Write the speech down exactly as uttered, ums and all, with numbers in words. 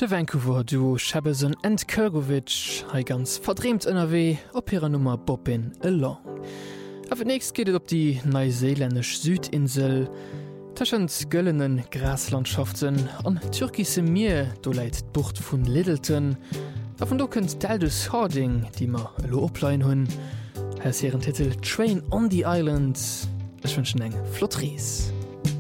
De Vancouver Duo Shabason and Kergovich hai ganz verdreemt N R W op ihrer Nummer Bobbin Along. Auf nächst geht es op die neuseeländisch Südinsel, taschend göllenen Graslandschaften an türkise Meer do leit Bucht vun Littleton, a von do könnt Daldus Harding, die ma lo oplein hunn, hers ihren Titel Train on the Island. Ich wünschen eng Flotries.